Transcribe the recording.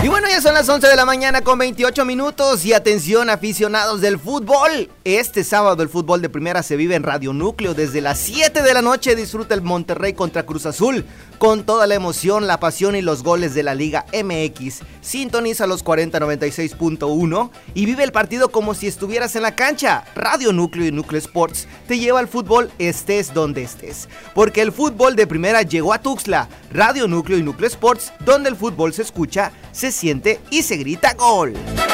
Y bueno, ya son las 11 de la mañana con 28 minutos y atención aficionados del fútbol. Este sábado el fútbol de primera se vive en Radio Núcleo desde las 7 de la noche. Disfruta el Monterrey contra Cruz Azul con toda la emoción, la pasión y los goles de la Liga MX. Sintoniza los 4096.1 y vive el partido como si estuvieras en la cancha. Radio Núcleo y Núcleo Sports te lleva al fútbol estés donde estés. Porque el fútbol de primera llegó a Tuxtla. Radio Núcleo y Núcleo Sports, donde el fútbol se escucha, se siente y se grita gol.